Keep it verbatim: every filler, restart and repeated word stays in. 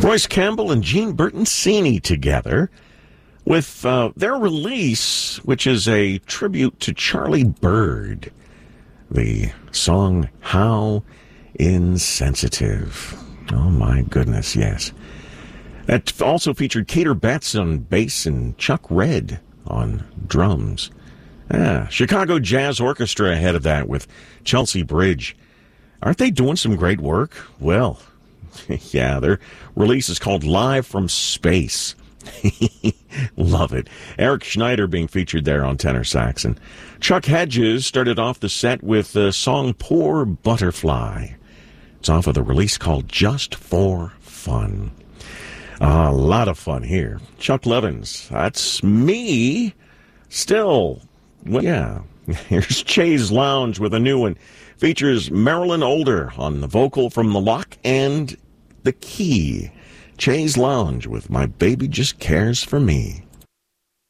Royce Campbell and Gene Bertoncini together with uh, their release, which is a tribute to Charlie Bird. The song, How Insensitive. Oh, my goodness, yes. That also featured Cater Betts on bass and Chuck Red on drums. Ah, Chicago Jazz Orchestra ahead of that with Chelsea Bridge. Aren't they doing some great work? Well, yeah, their release is called Live from Space. Love it. Eric Schneider being featured there on tenor sax. And Chuck Hedges started off the set with the song Poor Butterfly. It's off of the release called Just for Fun. Uh, a lot of fun here. Chuck Levins, that's me. Still, well, yeah. Here's Chaise Lounge with a new one. Features Marilyn Older on the vocal from The Lock and The Key. Chaise Lounge with My Baby Just Cares for Me.